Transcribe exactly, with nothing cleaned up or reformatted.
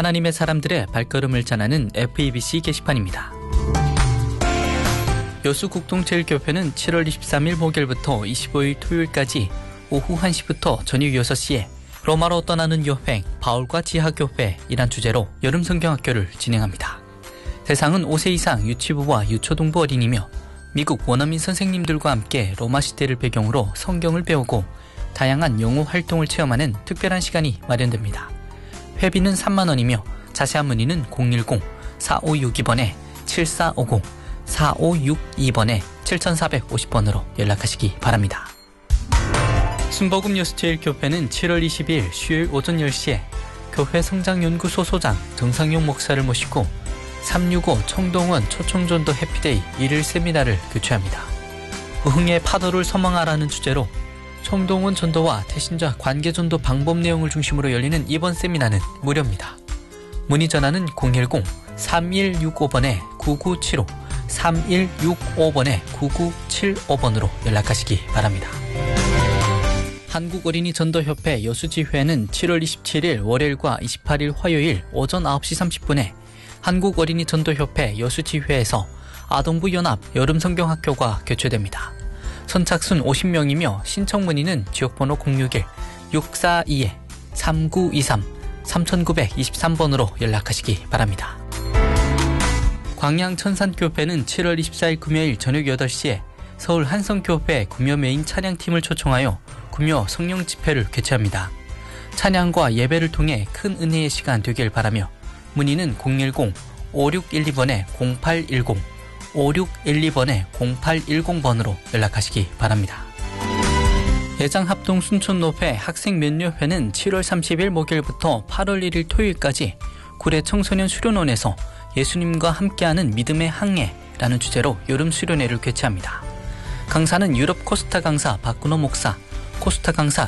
하나님의 사람들의 발걸음을 전하는 에프이비씨 게시판입니다. 여수국동체육교회는 칠월 이십삼일 목요일부터 이십오일 토요일까지 오후 한 시부터 저녁 여섯 시에 로마로 떠나는 여행 바울과 지하교회이란 주제로 여름 성경학교를 진행합니다. 대상은 오 세 이상 유치부와 유초등부 어린이며 미국 원어민 선생님들과 함께 로마 시대를 배경으로 성경을 배우고 다양한 영어 활동을 체험하는 특별한 시간이 마련됩니다. 회비는 삼만 원이며 자세한 문의는 공일공 사오육이 번에 칠사오공 사오육이 번에 칠사오공 번으로 연락하시기 바랍니다. 순복음 여수제일교회는 칠월 이십일 수요일 오전 열 시에 교회 성장연구소 소장 정상용 목사를 모시고 삼육오 청동원 초청전도 해피데이 일일 세미나를 개최합니다. 부흥의 파도를 소망하라는 주제로 청동원 전도와 태신자 관계전도 방법 내용을 중심으로 열리는 이번 세미나는 무료입니다. 문의 전화는 공일공 삼일육오 번에 구구칠오 삼일육오 번에 구구칠오 번으로 연락하시기 바랍니다. 한국어린이 전도협회 여수지회는 칠월 이십칠일 월요일과 이십팔일 화요일 오전 아홉 시 삼십 분에 한국어린이 전도협회 여수지회에서 아동부 연합 여름성경학교가 개최됩니다. 선착순 오십 명이며 신청 문의는 지역번호 공육일 육사이 삼구이삼 삼구이삼 번으로 연락하시기 바랍니다. 광양천산교회는 칠월 이십사일 금요일 저녁 여덟 시에 서울 한성교회 금요 메인 찬양팀을 초청하여 금요 성령 집회를 개최합니다. 찬양과 예배를 통해 큰 은혜의 시간 되길 바라며 문의는 공일공 오육일이 번에 공팔일공 오육일이 번에 공팔일공 번으로 연락하시기 바랍니다. 예장합동 순천노회 학생면녀회는 칠월 삼십일 목요일부터 팔월 일일 토요일까지 구례 청소년 수련원에서 예수님과 함께하는 믿음의 항해라는 주제로 여름 수련회를 개최합니다. 강사는 유럽 코스타 강사 박근호 목사, 코스타 강사